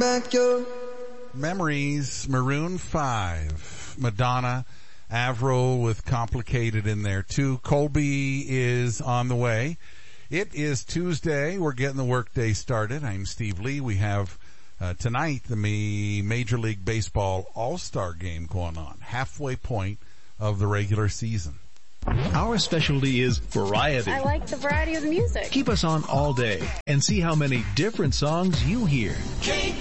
back your Memories, Maroon 5, Madonna, Avril with Complicated in there too. Colby is on the way. It is Tuesday. We're getting the workday started. I'm Steve Lee. We have tonight the Major League Baseball All-Star Game going on, halfway point of the regular season. Our specialty is variety. I like the variety of the music. Keep us on all day and see how many different songs you hear.